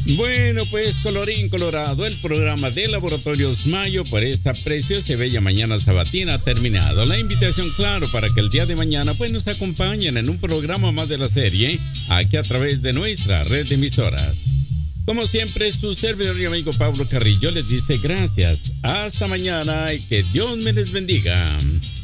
Bueno, pues colorín colorado, el programa de Laboratorios Mayo por esta preciosa y bella mañana sabatina ha terminado. La invitación, claro, para que el día de mañana pues nos acompañen en un programa más de la serie, aquí a través de nuestra red de emisoras. Como siempre, su servidor y amigo Pablo Carrillo les dice gracias. Hasta mañana y que Dios me les bendiga.